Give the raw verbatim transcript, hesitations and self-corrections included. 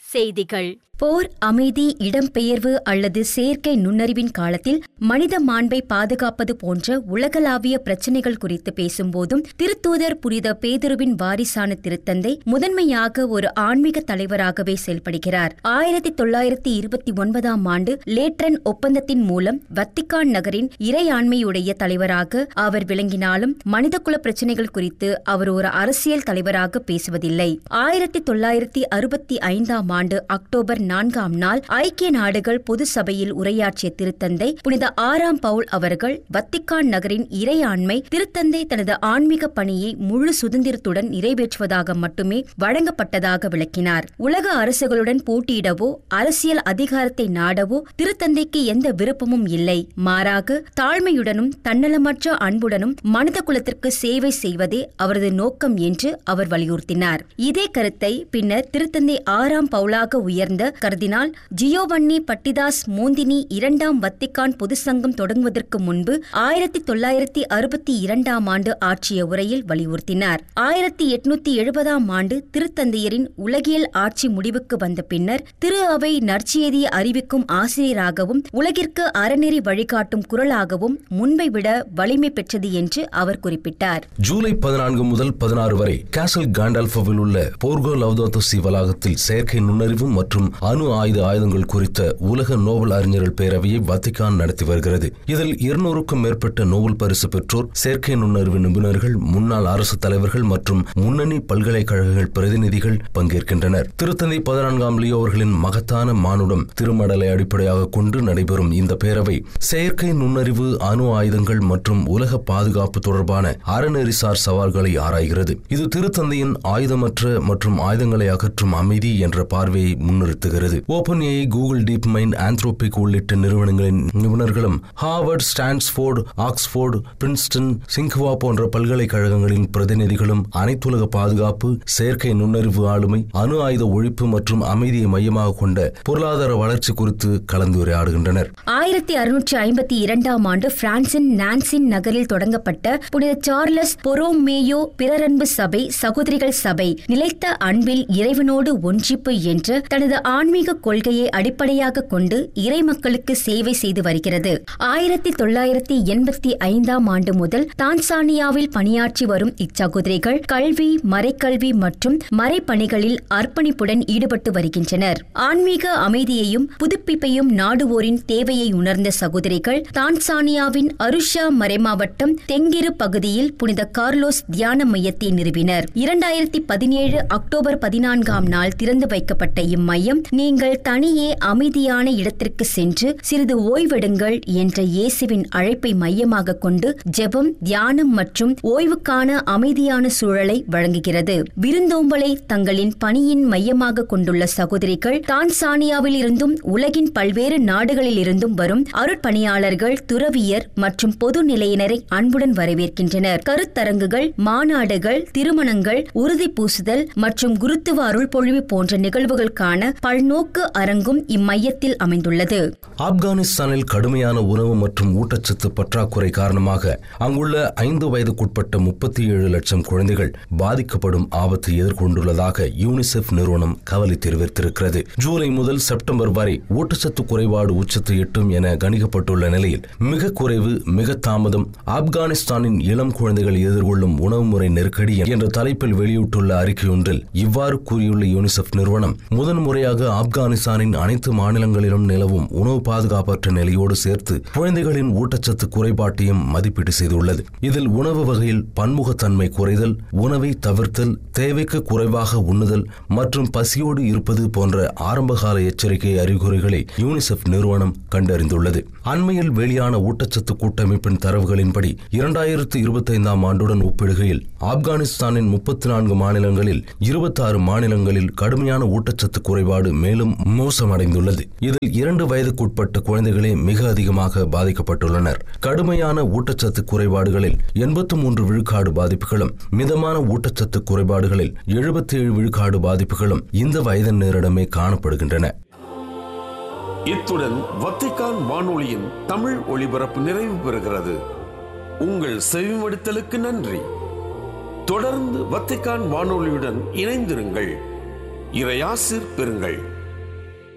செய்திகள். போர், அமைதி, இடம்பெயர்வு அல்லது செயற்கை நுண்ணறிவின் காலத்தில் மனித மாண்பை பாதுகாப்பது போன்ற உலகளாவிய பிரச்சினைகள் குறித்து பேசும்போதும் திருத்தூதர் புனித பேதுருவின் வாரிசான திருத்தந்தை முதன்மையாக ஒரு ஆன்மீக தலைவராகவே செயல்படுகிறார். ஆயிரத்தி தொள்ளாயிரத்தி இருபத்தி ஒன்பதாம் ஆண்டு லேட்ரன் ஒப்பந்தத்தின் மூலம் வத்திக்கான் நகரின் இறையாண்மையுடைய தலைவராக அவர் விளங்கினாலும் மனிதகுல பிரச்சினைகள் குறித்து அவர் ஒரு அரசியல் தலைவராக பேசுவதில்லை. ஆயிரத்தி தொள்ளாயிரத்தி அறுபத்தி ஐந்தாம் ஆண்டு அக்டோபர் நான்காம் நாள் ஐக்கிய நாடுகள் பொது சபையில் உரையாற்றிய திருத்தந்தை புனித ஆறாம் பவுல் அவர்கள் வத்திக்கான் நகரின் இறையாண்மை திருத்தந்தை தனது ஆன்மீக பணியை முழு சுதந்திரத்துடன் நிறைவேற்றுவதாக மட்டுமே வழங்கப்பட்டதாக விளக்கினார். உலக அரசுகளுடன் போட்டியிடவோ அரசியல் அதிகாரத்தை நாடவோ திருத்தந்தைக்கு எந்த விருப்பமும் இல்லை. மாறாக தாழ்மையுடனும் தன்னலமற்ற அன்புடனும் மனித குலத்திற்கு சேவை செய்வதே அவரது நோக்கம் என்று அவர் வலியுறுத்தினார். இதே கருத்தை பின்னர் திருத்தந்தை ஆறாம் பவுலாக உயர்ந்த கர்தினால் ஜியோவன்னி பட்டிதாஸ் மோந்தினி இரண்டாம் வத்திக்கான் பொது சங்கம் தொடங்குவதற்கு முன்பு ஆயிரத்தி தொள்ளாயிரத்தி அறுபத்தி இரண்டாம் ஆண்டு ஆற்றிய உரையில் வலியுறுத்தினார். ஆயிரத்தி எட்நூத்தி எழுபதாம் ஆண்டு திருத்தந்தையரின் உலகியல் ஆட்சி முடிவுக்கு வந்த பின்னர் திரு அவை நற்செய்தியை அறிவிக்கும் ஆசிரியராகவும் உலகிற்கு அறநெறி வழிகாட்டும் குரலாகவும் முன்பை விட வலிமை பெற்றது என்று அவர் குறிப்பிட்டார். ஜூலை பதினான்கு முதல் பதினாறு வரை கேசல் காண்டால்ஃபோவில் உள்ள போர்கோ லவ்தோதோ சி வளாகத்தில் செயற்கை நுண்ணறிவு மற்றும் அணு ஆயுத ஆயுதங்கள் குறித்த உலக நோபல் அறிஞர்கள் பேரவையை வத்திக்கான் நடத்தி வருகிறது. இதில் இருநூறுக்கும் மேற்பட்ட நோபல் பரிசு பெற்றோர், செயற்கை நுண்ணறிவு நிபுணர்கள், முன்னாள் அரசு தலைவர்கள் மற்றும் முன்னணி பல்கலைக்கழகங்கள் பிரதிநிதிகள் பங்கேற்கின்றனர். திருத்தந்தை பதினான்காம் லியோ அவர்களின் மகத்தான மானுடம் திருமடலை அடிப்படையாக கொண்டு நடைபெறும் இந்த பேரவை செயற்கை நுண்ணறிவு, அணு ஆயுதங்கள் மற்றும் உலக பாதுகாப்பு தொடர்பான அறநெறிசார் சவால்களை ஆராய்கிறது. இது திருத்தந்தையின் ஆயுதமற்ற மற்றும் ஆயுதங்களை அகற்றும் அமைதி என்ற பார்வையை முன்னிறுத்துகிறது. Open AI, Google deep mind, Anthropic உள்ளிட்ட நிறுவனங்களின் நிபுணர்களும் ஹார்வர்ட், ஸ்டான்ஸ்போர்டு, ஆக்ஸ்போர்டு, பிரின்ஸ்டன், சிங்ஹுவா போன்ற பல்கலைக்கழகங்களின் பிரதிநிதிகளும் அனைத்துலக பாதுகாப்பு, செயற்கை நுண்ணறிவு ஆளுமை, அணு ஆயுத ஒழிப்பு மற்றும் அமைதியை மையமாக கொண்ட பொருளாதார வளர்ச்சி குறித்து கலந்துரையாடுகின்றனர். ஆயிரத்தி அறுநூற்றி ஐம்பத்தி இரண்டாம் ஆண்டு பிரான்சின் நான்சின் நகரில் தொடங்கப்பட்ட புனித சார்லஸ் பொரோமேயோ பிறரன்பு சபை சகோதரிகள் சபை நிலைத்த அன்பில் இறைவனோடு ஒன்றிப்பு என்ற தனது ஆன்மீக கொள்கையை அடிப்படையாக கொண்டு இறை மக்களுக்கு சேவை செய்து வருகிறது. ஆயிரத்தி தொள்ளாயிரத்தி எண்பத்தி ஐந்தாம் ஆண்டு முதல் தான்சானியாவில் பணியாற்றி வரும் இச்சகோதரிகள் கல்வி, மறைக்கல்வி மற்றும் மறைப்பணிகளில் அர்ப்பணிப்புடன் ஈடுபட்டு வருகின்றனர். ஆன்மீக அமைதியையும் புதுப்பிப்பையும் நாடுவோரின் தேவையை உணர்ந்த சகோதரிகள் தான்சானியாவின் அருஷா மறைமாவட்டம் தெங்கிரு பகுதியில் புனித கார்லோஸ் தியான மையத்தை நிறுவினர். இரண்டாயிரத்தி பதினேழு அக்டோபர் பதினான்காம் நாள் திறந்து வைக்கப்பட்ட இம்மையம் நீங்கள் தனியே அமைதியான இடத்திற்கு சென்று சிறிது ஓய்வெடுங்கள் என்ற இயேசுவின் அழைப்பை மையமாக கொண்டு ஜெபம், தியானம் மற்றும் ஓய்வுக்கான அமைதியான சூழலை வழங்குகிறது. விருந்தோம்பலை தங்களின் பணியின் மையமாக கொண்டுள்ள சகோதரிகள் தான்சானியாவில் இருந்தும் உலகின் பல்வேறு நாடுகளில் இருந்தும் வரும் அருட்பணியாளர்கள், துறவியர் மற்றும் பொது நிலையினரை அன்புடன் வரவேற்கின்றனர். கருத்தரங்குகள், மாநாடுகள், திருமணங்கள், உறுதி பூசுதல் மற்றும் குருத்துவ அருள் பொழிவு போன்ற நிகழ்வுகளுக்கான பல்நோக்கு அரங்கும் இம்மையத்தில் அமைந்துள்ளது. ஆப்கானிஸ்தானில் கடுமையான உணவு மற்றும் ஊட்டச்சத்து பற்றாக்குறை காரணமாக அங்குள்ள ஐந்து வயதுக்குட்பட்ட முப்பத்தி ஏழு லட்சம் குழந்தைகள் பாதிக்கப்படும் ஆபத்தை எதிர்கொண்டுள்ளதாக யூனிசெஃப் நிறுவனம் கவலை தெரிவித்திருக்கிறது. ஜூலை முதல் செப்டம்பர் வரை ஊட்டச்சத்து குறைபாடு உச்சத்தை எட்டும் என கணிக்கப்பட்டுள்ள நிலையில் மிக குறைவு, மிக தாமதம், ஆப்கானிஸ்தானின் இளம் குழந்தைகள் எதிர்கொள்ளும் உணவு முறை நெருக்கடி என்ற தலைப்பில் வெளியிட்டுள்ள அறிக்கை ஒன்றில் இவ்வாறு கூறியுள்ள யூனிசெஃப் நிறுவனம் முதன் முறையாக ஆப்கானிஸ்தானின் அனைத்து மாநிலங்களிலும் நிலவும் உணவு பாதுகாப்பற்ற நிலையோடு சேர்த்து குழந்தைகளின் ஊட்டச்சத்து குறைபாட்டையும் மதிப்பீடு செய்துள்ளது. இதில் உணவு வகையில் பன்முகத்தன்மை குறைதல், உணவை தவிர்த்தல், தேவைக்கு குறைவாக உண்ணுதல் மற்றும் பசியோடு இருப்பது போன்ற ஆரம்பகால எச்சரிக்கை அறிகுறிகளை யூனிசெஃப் நிறுவனம் கண்டறிந்துள்ளது. அண்மையில் வெளியான ஊட்டச்சத்து கூட்டமைப்பின் தரவுகளின்படி இரண்டாயிரத்து இருபத்தி ஐந்தாம் ஆண்டுடன் ஒப்பிடுகையில் ஆப்கானிஸ்தானின் முப்பத்தி நான்கு மாநிலங்களில் இருபத்தி ஆறு மாநிலங்களில் கடுமையான ஊட்டச்சத்து குறைபாடு மேலும் மோசமடைந்துள்ளது. இதில் இரண்டு வயதுக்குட்பட்ட குழந்தைகளே மிக அதிகமாக பாதிக்கப்பட்டுள்ளனர். கடுமையான ஊட்டச்சத்து குறைபாடுகளில் எண்பத்தி மூன்று விழுக்காடு பாதிப்புகளும், மிதமான ஊட்டச்சத்து குறைபாடுகளில் எழுபத்தி ஏழு விழுக்காடு பாதிப்புகளும் இந்த வயதினரிடமே காணப்படுகின்றன. இத்துடன் வத்திக்கான் வானொலியின் தமிழ் ஒளிபரப்பு நிறைவு பெறுகிறது. உங்கள் செவிமடுத்தலுக்கு நன்றி. தொடர்ந்து வத்திக்கான் வானொலியுடன் இணைந்திருங்கள். இறையாசிர் பெறுங்கள்.